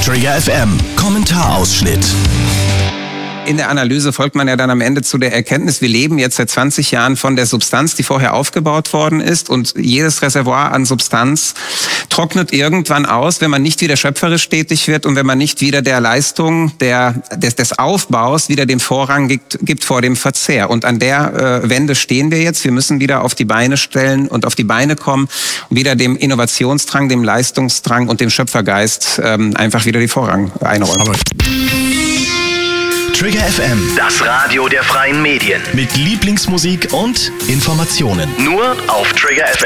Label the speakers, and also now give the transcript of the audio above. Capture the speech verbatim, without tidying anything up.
Speaker 1: Trigger F M, Kommentarausschnitt.
Speaker 2: In der Analyse folgt man ja dann am Ende zu der Erkenntnis, wir leben jetzt seit zwanzig Jahren von der Substanz, die vorher aufgebaut worden ist, und jedes Reservoir an Substanz trocknet irgendwann aus, wenn man nicht wieder schöpferisch tätig wird und wenn man nicht wieder der Leistung der, des, des Aufbaus wieder den Vorrang gibt, gibt vor dem Verzehr. Und an der äh, Wende stehen wir jetzt. Wir müssen wieder auf die Beine stellen und auf die Beine kommen, wieder dem Innovationsdrang, dem Leistungsdrang und dem Schöpfergeist ähm, einfach wieder die Vorrang einräumen.
Speaker 1: Trigger F M,
Speaker 3: Das Radio der freien Medien.
Speaker 1: mit Lieblingsmusik und Informationen.
Speaker 3: Nur auf Trigger F M.